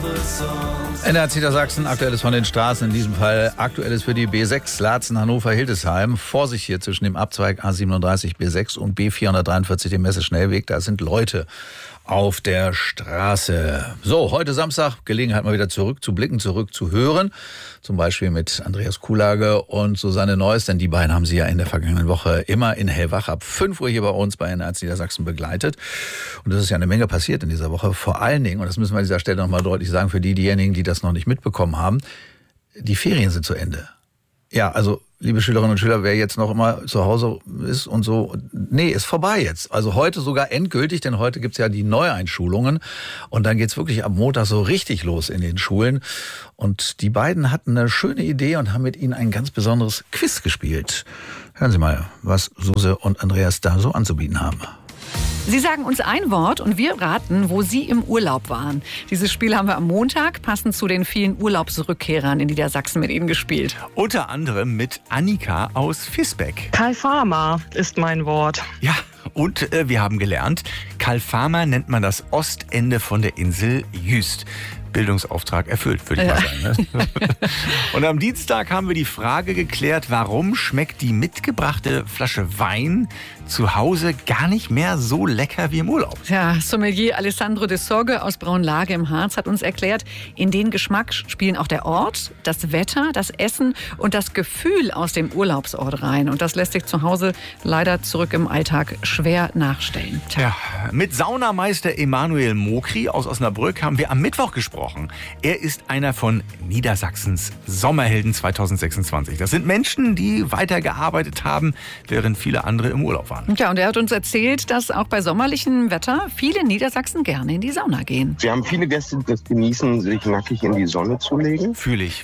NDR Niedersachsen, Aktuelles von den Straßen, in diesem Fall Aktuelles für die B6 Laatzen, Hannover, Hildesheim. Vorsicht hier zwischen dem Abzweig A37 B6 und B443, dem Messeschnellweg. Da sind Leute auf der Straße. So, heute Samstag, Gelegenheit mal wieder zurück zu blicken, zurück zu hören. Zum Beispiel mit Andreas Kuhlage und Susanne Neuss, denn die beiden haben Sie ja in der vergangenen Woche immer in Hellwach ab 5 Uhr hier bei uns bei NDR Niedersachsen begleitet. Und es ist ja eine Menge passiert in dieser Woche. Vor allen Dingen, und das müssen wir an dieser Stelle nochmal deutlich sagen, für diejenigen, die das noch nicht mitbekommen haben, die Ferien sind zu Ende. Ja, also, liebe Schülerinnen und Schüler, wer jetzt noch immer zu Hause ist und so, nee, ist vorbei jetzt. Also heute sogar endgültig, denn heute gibt's ja die Neueinschulungen und dann geht's wirklich am Montag so richtig los in den Schulen. Und die beiden hatten eine schöne Idee und haben mit ihnen ein ganz besonderes Quiz gespielt. Hören Sie mal, was Suse und Andreas da so anzubieten haben. Sie sagen uns ein Wort und wir raten, wo Sie im Urlaub waren. Dieses Spiel haben wir am Montag passend zu den vielen Urlaubsrückkehrern in Niedersachsen mit Ihnen gespielt. Unter anderem mit Annika aus Visbeck. Kalfama ist mein Wort. Ja, und wir haben gelernt, Kalfama nennt man das Ostende von der Insel Jüst. Bildungsauftrag erfüllt, würde ich mal sagen. Ne? Und am Dienstag haben wir die Frage geklärt, warum schmeckt die mitgebrachte Flasche Wein zu Hause gar nicht mehr so lecker wie im Urlaub. Ja, Sommelier Alessandro de Sorge aus Braunlage im Harz hat uns erklärt, in den Geschmack spielen auch der Ort, das Wetter, das Essen und das Gefühl aus dem Urlaubsort rein. Und das lässt sich zu Hause leider zurück im Alltag schwer nachstellen. Ja, mit Saunameister Emanuel Mokri aus Osnabrück haben wir am Mittwoch gesprochen. Er ist einer von Niedersachsens Sommerhelden 2026. Das sind Menschen, die weitergearbeitet haben, während viele andere im Urlaub waren. Ja, und er hat uns erzählt, dass auch bei sommerlichem Wetter viele Niedersachsen gerne in die Sauna gehen. Wir haben viele Gäste, die das genießen, sich nackig in die Sonne zu legen. Fühle ich.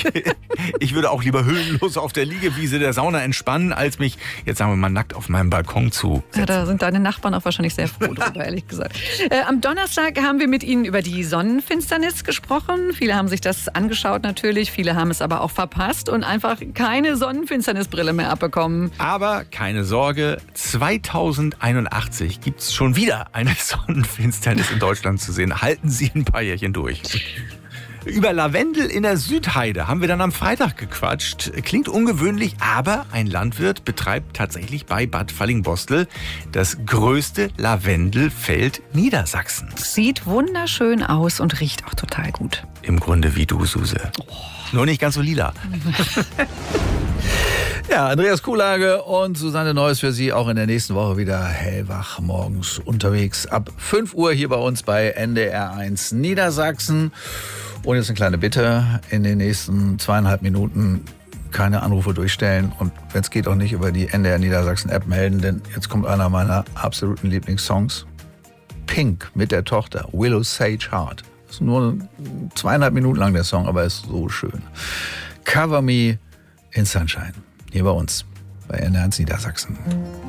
Ich würde auch lieber höhenlos auf der Liegewiese der Sauna entspannen, als mich, jetzt sagen wir mal, nackt auf meinem Balkon zu setzen. Ja, da sind deine Nachbarn auch wahrscheinlich sehr froh drüber, ehrlich gesagt. Am Donnerstag haben wir mit Ihnen über die Sonnenfinsternis gesprochen. Viele haben sich das angeschaut natürlich, viele haben es aber auch verpasst und einfach keine Sonnenfinsternisbrille mehr abbekommen. Aber keine Sorge, 2081 gibt es schon wieder eine Sonnenfinsternis in Deutschland zu sehen. Halten Sie ein paar Jährchen durch. Über Lavendel in der Südheide haben wir dann am Freitag gequatscht. Klingt ungewöhnlich, aber ein Landwirt betreibt tatsächlich bei Bad Fallingbostel das größte Lavendelfeld Niedersachsens. Sieht wunderschön aus und riecht auch total gut. Im Grunde wie du, Suse. Nur nicht ganz so lila. Ja, Andreas Kuhlage und Susanne Neuss für Sie auch in der nächsten Woche wieder hellwach morgens unterwegs. Ab 5 Uhr hier bei uns bei NDR1 Niedersachsen. Und jetzt eine kleine Bitte, in den nächsten 2,5 Minuten keine Anrufe durchstellen und wenn es geht auch nicht über die NDR Niedersachsen App melden, denn jetzt kommt einer meiner absoluten Lieblingssongs. Pink mit der Tochter, Willow Sage Heart. Das ist nur 2,5 Minuten lang der Song, aber ist so schön. Cover Me in Sunshine. Hier bei uns, bei NDR Niedersachsen.